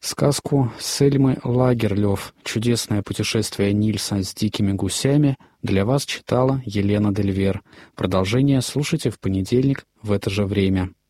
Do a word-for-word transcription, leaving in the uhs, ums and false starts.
Сказку Сельмы Лагерлёв «Чудесное путешествие Нильса с дикими гусями» для вас читала Елена Дельвер. Продолжение слушайте в понедельник в это же время.